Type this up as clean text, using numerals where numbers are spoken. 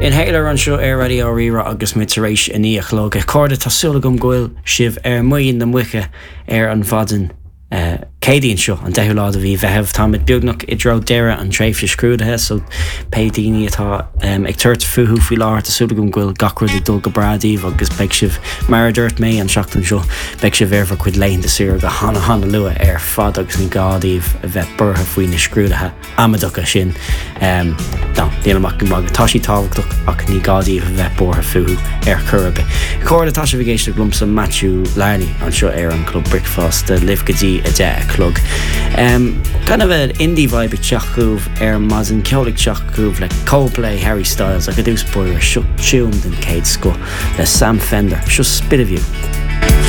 In héile an seo ar radio rira agus mitaréis in íochlog a códa tásúla gom ghfuil sibh ar muoin na muiche ar an bhadan cédaíonn seo an deithú lád a bhí bheitheh táid beagnach i dro deire an tréifhte scrúdathe so pédaoine atá ag tuirt futhú faoi láir tásúla gom ghfuil gacrúd ag dul go bradíomh agus beag sibh mar dúirt mé an seachtain seo beag sibh bhéirfar chuid léinn de suúr go hána lua ar fad agus ní gádaíomh a bheith burtha faoin na scrúdathe amadocha sin déanaach go mag táisí táhachtach ach ní gádaíomh a bheith bortha futhú ar churbe. Cóir atá sé bhgéiste glum sa Matthew Larney an seo ar an Club Brickfast de Live Gadí a de clog. Kind of an indie vibe teachúh ar mas an ceolaigh teachúh le Coldplay, Harry Styles a go dús buir seo tune den Kate Sco le Sam Fender, just spit of you.